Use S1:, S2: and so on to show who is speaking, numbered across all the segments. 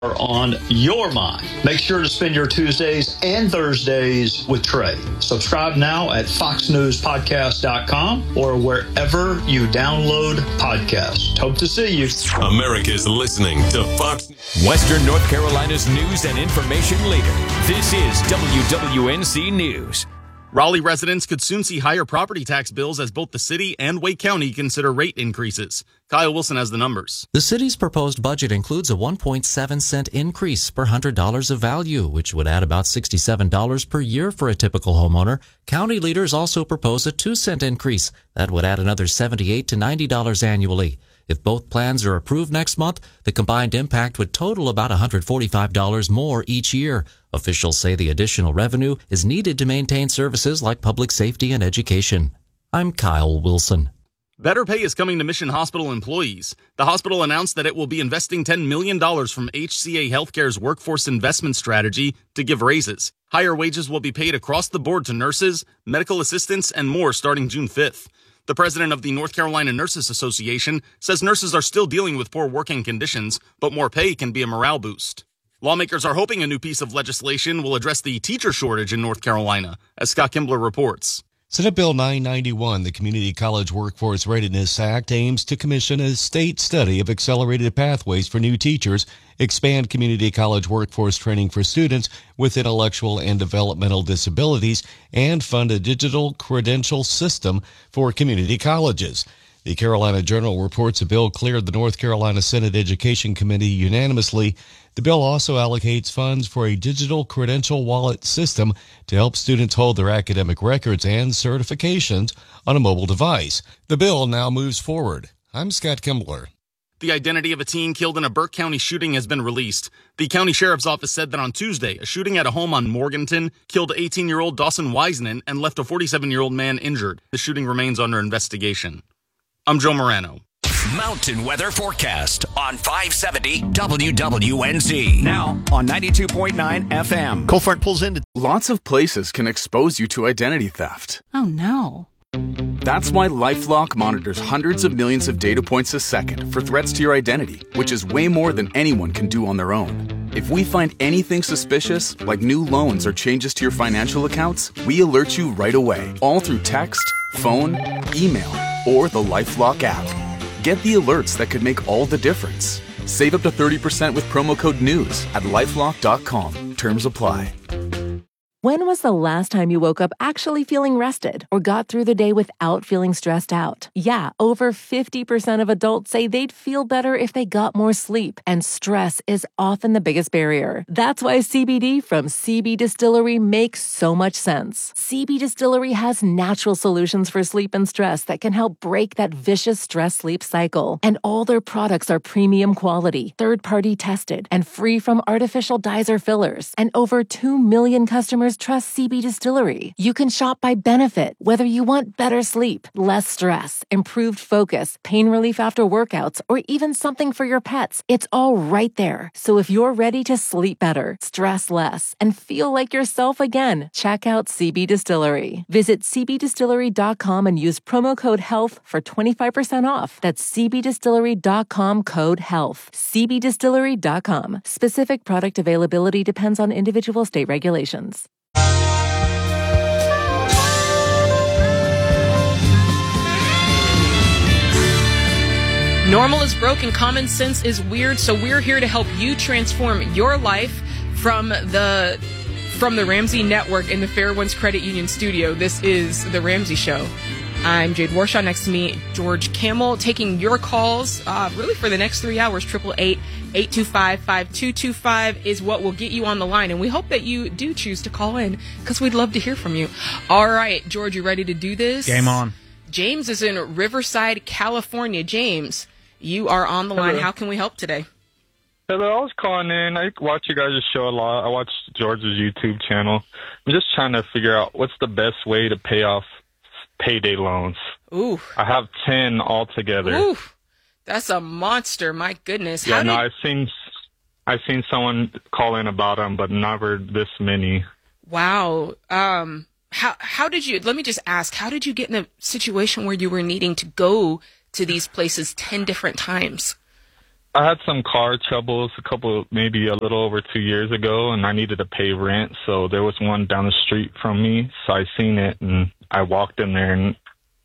S1: are on your mind. Make sure to spend your Tuesdays and Thursdays with Trey. Subscribe now at foxnewspodcast.com or wherever you download podcasts. Hope to see you.
S2: America's listening to Fox. Western North Carolina's news and information leader. This is WWNC News.
S3: Raleigh residents could soon see higher property tax bills as both the city and Wake County consider rate increases. Kyle Wilson has the numbers.
S4: The city's proposed budget includes a 1.7 cent increase per $100 of value, which would add about $67 per year for a typical homeowner. County leaders also propose a 2-cent increase. That would add another $78 to $90 annually. If both plans are approved next month, the combined impact would total about $145 more each year. Officials say the additional revenue is needed to maintain services like public safety and education. I'm Kyle Wilson.
S3: Better pay is coming to Mission Hospital employees. The hospital announced that it will be investing $10 million from HCA Healthcare's workforce investment strategy to give raises. Higher wages will be paid across the board to nurses, medical assistants, and more starting June 5th. The president of the North Carolina Nurses Association says nurses are still dealing with poor working conditions, but more pay can be a morale boost. Lawmakers are hoping a new piece of legislation will address the teacher shortage in North Carolina, as Scott Kimbler reports.
S5: Senate Bill 991, the Community College Workforce Readiness Act, aims to commission a state study of accelerated pathways for new teachers, expand community college workforce training for students with intellectual and developmental disabilities, and fund a digital credential system for community colleges. The Carolina Journal reports a bill cleared the North Carolina Senate Education Committee unanimously. The bill also allocates funds for a digital credential wallet system to help students hold their academic records and certifications on a mobile device. The bill now moves forward. I'm Scott Kimbler.
S3: The identity of a teen killed in a Burke County shooting has been released. The county sheriff's office said that on Tuesday, a shooting at a home on Morganton killed 18-year-old Dawson Wiseman and left a 47-year-old man injured. The shooting remains under investigation. I'm Joe Morano.
S2: Mountain weather forecast on 570 WWNZ.
S6: Now on 92.9 FM.
S7: Colfart pulls into.
S8: Lots of places can expose you to identity theft.
S9: Oh no.
S8: That's why LifeLock monitors hundreds of millions of data points a second for threats to your identity, which is way more than anyone can do on their own. If we find anything suspicious, like new loans or changes to your financial accounts, we alert you right away, all through text, phone, email, or the LifeLock app. Get the alerts that could make all the difference. Save up to 30% with promo code NEWS at LifeLock.com. Terms apply.
S10: When was the last time you woke up actually feeling rested or got through the day without feeling stressed out? Yeah, over 50% of adults say they'd feel better if they got more sleep, and stress is often the biggest barrier. That's why CBD from CB Distillery makes so much sense. CB Distillery has natural solutions for sleep and stress that can help break that vicious stress-sleep cycle. And all their products are premium quality, third-party tested, and free from artificial dyes or fillers. And over 2 million customers trust CB Distillery. You can shop by benefit, whether you want better sleep, less stress, improved focus, pain relief after workouts, or even something for your pets. It's all right there. So if you're ready to sleep better, stress less, and feel like yourself again, check out CB Distillery. Visit cbdistillery.com and use promo code HEALTH for 25% off. That's cbdistillery.com code HEALTH. cbdistillery.com. Specific product availability depends on individual state regulations.
S9: Normal is broken, common sense is weird, so we're here to help you transform your life from the Ramsey Network in the Fair Winds Credit Union studio. This is The Ramsey Show. I'm Jade Warshaw. Next to me, George Camel, taking your calls really for the next 3 hours. 888-825-5225 is what will get you on the line, and we hope that you do choose to call in because we'd love to hear from you. All right, George, you ready to do this?
S7: Game on.
S9: James is in Riverside, California. James, you are on the line. How can we help today?
S11: Hello, I was calling in. I watch you guys' show a lot. I watch George's YouTube channel. I'm just trying to figure out what's the best way to pay off payday loans.
S9: Ooh.
S11: I have 10 altogether.
S9: Ooh. That's a monster. My goodness.
S11: Yeah, I've seen someone call in about them, but never this many.
S9: Wow. How did you, let me just ask, how did you get in a situation where you were needing to go to these places 10 different times?
S11: I had some car troubles maybe a little over 2 years ago, and I needed to pay rent. So there was one down the street from me. So I seen it, and I walked in there and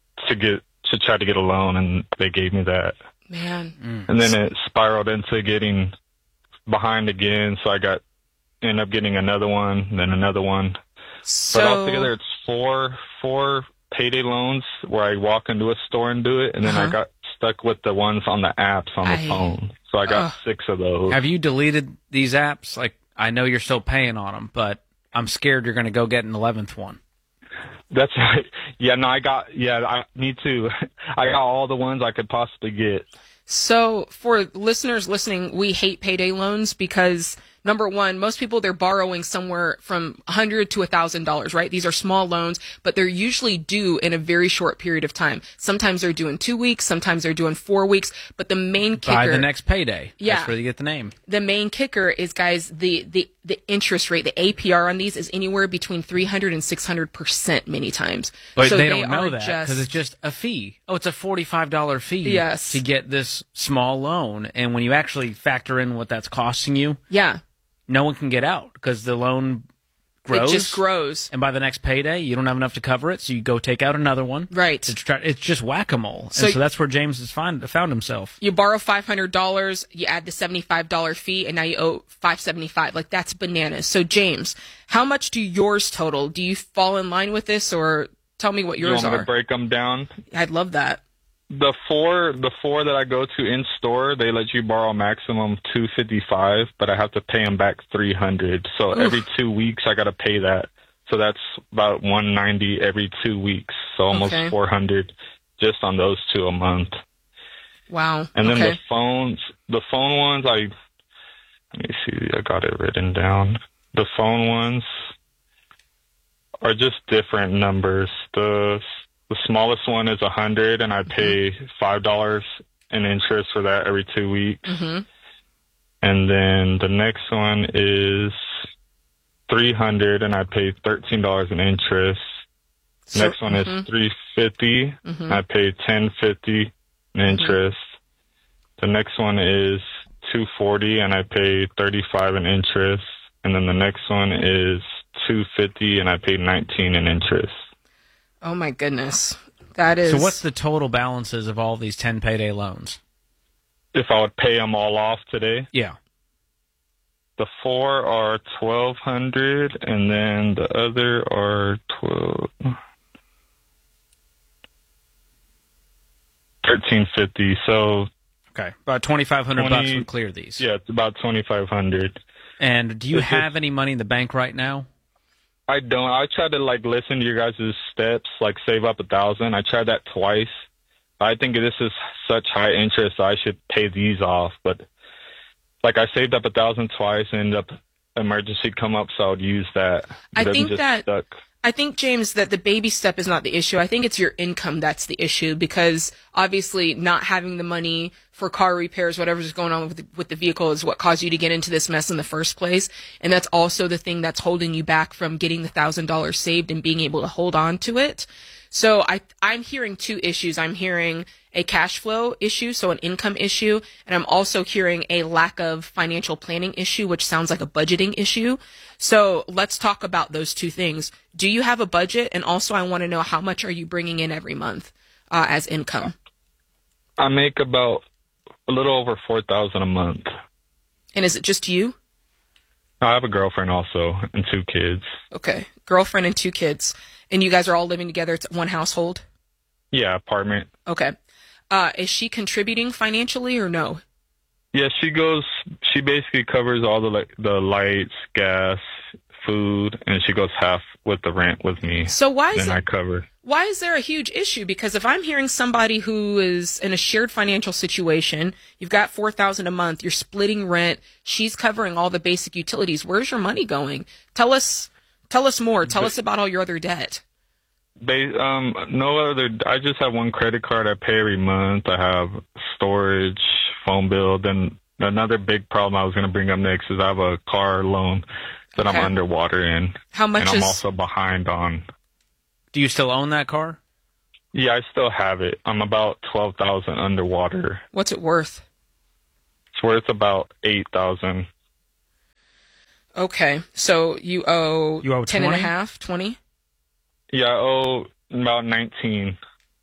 S11: to try to get a loan, and they gave me that.
S9: Man.
S11: And then it spiraled into getting behind again. So I ended up getting another one, then another one.
S9: So,
S11: but altogether, it's four payday loans where I walk into a store and do it, and then I got stuck with the ones on the apps on the phone. So I got 6 of those.
S7: Have you deleted these apps? Like, I know you're still paying on them, but I'm scared you're going to go get an 11th one.
S11: That's right. Yeah, no, me too. I got all the ones I could possibly get.
S9: So for listeners listening, we hate payday loans because, number one, most people, they're borrowing somewhere from $100 to $1,000, right? These are small loans, but they're usually due in a very short period of time. Sometimes they're due in 2 weeks, sometimes they're due in 4 weeks, but the main kicker...
S7: By the next payday.
S9: Yeah.
S7: That's where you get the name.
S9: The main kicker is, guys, the interest rate, the APR on these is anywhere between 300 and 600% many times.
S7: But
S9: so
S7: they don't know that because it's just a fee. Oh, it's a $45 fee to get this small loan. And when you actually factor in what that's costing you, no one can get out because the loan grows.
S9: It just grows.
S7: And by the next payday, you don't have enough to cover it, so you go take out another one.
S9: Right.
S7: It's just whack-a-mole. So that's where James has found himself.
S9: You borrow $500, you add the $75 fee, and now you owe $575. Like, that's bananas. So, James, how much do yours total? Do you fall in line with this, or tell me what yours
S11: You want me
S9: are?
S11: to break them down?
S9: I'd love that.
S11: The four that I go to in store, they let you borrow maximum $255, but I have to pay them back $300. So every 2 weeks I got to pay that. So that's about $190 every 2 weeks. So almost $400 just on those 2 a month.
S9: Wow.
S11: And then the phone ones, let me see, I got it written down. The phone ones are just different numbers. The smallest one is $100, and I pay $5 in interest for that every 2 weeks.
S9: Mm-hmm.
S11: And then the next one is $300, and I pay $13 in interest. Next one is $350, and I pay $10.50 in interest. The next one is $240, and I pay $35 in interest. And then the next one is $250, and I pay $19 in interest.
S9: Oh, my goodness. That is...
S7: So what's the total balances of all these 10 payday loans?
S11: If I would pay them all off today?
S7: Yeah.
S11: The 4 are $1,200, and then the other are $1,350. So...
S7: Okay. About $2,500 would clear these.
S11: Yeah, it's about $2,500.
S7: And do you have any money in the bank right now?
S11: I don't. I try to listen to your guys' steps, save up $1,000. I tried that twice. I think this is such high interest, I should pay these off. But I saved up $1,000 twice, and ended up emergency come up, so I would use that.
S9: I think, James, that the baby step is not the issue. I think it's your income that's the issue, because obviously not having the money for car repairs, whatever's going on with the vehicle, is what caused you to get into this mess in the first place. And that's also the thing that's holding you back from getting the $1,000 saved and being able to hold on to it. So I'm hearing 2 issues. I'm hearing a cash flow issue, so an income issue, and I'm also hearing a lack of financial planning issue, which sounds like a budgeting issue. So let's talk about those 2 things. Do you have a budget? And also I want to know, how much are you bringing in every month as income?
S11: I make about a little over $4,000 a month.
S9: And is it just you?
S11: I have a girlfriend also, and 2 kids.
S9: Okay. Girlfriend and 2 kids. And you guys are all living together? It's one household?
S11: Yeah, apartment.
S9: Okay. Is she contributing financially or no?
S11: Yeah, she basically covers all the lights, gas, food, and she goes half with the rent with me.
S9: So why is there a huge issue? Because if I'm hearing somebody who is in a shared financial situation, you've got $4,000 a month, you're splitting rent, she's covering all the basic utilities, where's your money going? Tell us more. Tell us about all your other debt.
S11: No other. I just have one credit card I pay every month. I have storage, phone bill. Then another big problem I was going to bring up next is I have a car loan that I'm underwater in.
S9: How much?
S11: And I'm also behind on.
S7: Do you still own that car?
S11: Yeah, I still have it. I'm about $12,000 underwater.
S9: What's it worth?
S11: It's worth about $8,000.
S9: Okay, so you owe 10 and a half, 20?
S11: Yeah, I owe about 19.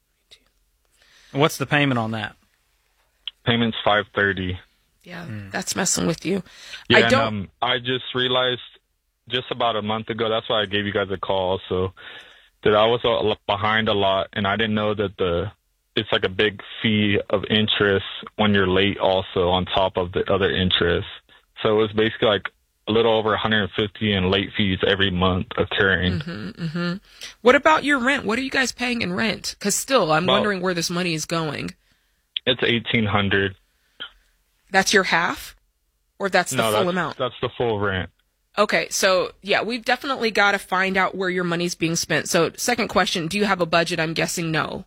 S7: What's the payment on that?
S11: Payment's $530.
S9: Yeah, that's messing with you.
S11: Yeah, I just realized just about a month ago, that's why I gave you guys a call, so that I was behind a lot, and I didn't know that it's like a big fee of interest when you're late also on top of the other interest. So it was basically like a little over $150 in late fees every month occurring.
S9: What about your rent? What are you guys paying in rent? Because still, I'm wondering where this money is going.
S11: It's $1,800.
S9: That's your half? Or that's the full amount?
S11: That's the full rent.
S9: Okay, so yeah, we've definitely got to find out where your money's being spent. So second question, do you have a budget? I'm guessing no.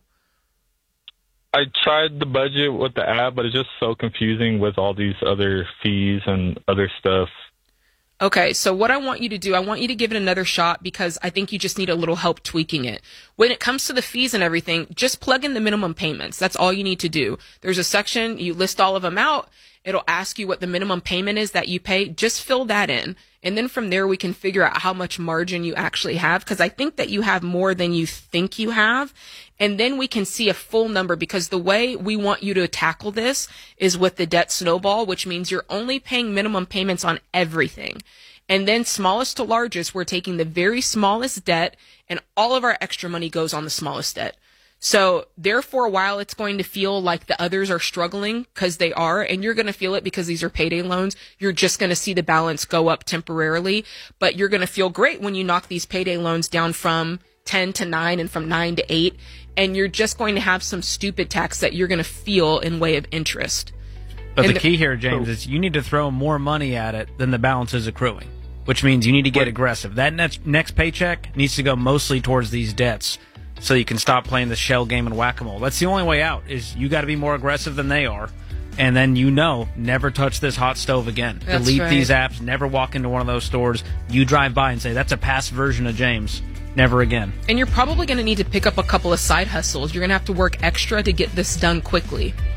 S11: I tried the budget with the app, but it's just so confusing with all these other fees and other stuff.
S9: Okay, so what I want you to do, I want you to give it another shot because I think you just need a little help tweaking it. When it comes to the fees and everything, just plug in the minimum payments. That's all you need to do. There's a section, you list all of them out. It'll ask you what the minimum payment is that you pay. Just fill that in. And then from there, we can figure out how much margin you actually have, because I think that you have more than you think you have. And then we can see a full number, because the way we want you to tackle this is with the debt snowball, which means you're only paying minimum payments on everything. And then smallest to largest, we're taking the very smallest debt, and all of our extra money goes on the smallest debt. So there for a while, it's going to feel like the others are struggling, because they are, and you're going to feel it because these are payday loans. You're just going to see the balance go up temporarily, but you're going to feel great when you knock these payday loans down from 10 to 9 and from 9 to 8, and you're just going to have some stupid tax that you're going to feel in way of interest.
S7: But the key here, James, is you need to throw more money at it than the balance is accruing, which means you need to get aggressive. That next paycheck needs to go mostly towards these debts, so you can stop playing the shell game and whack-a-mole. That's the only way out, is you got to be more aggressive than they are. And then never touch this hot stove again.
S9: That's
S7: Delete
S9: right.
S7: these apps, never walk into one of those stores. You drive by and say, that's a past version of James. Never again.
S9: And you're probably going to need to pick up a couple of side hustles. You're going to have to work extra to get this done quickly.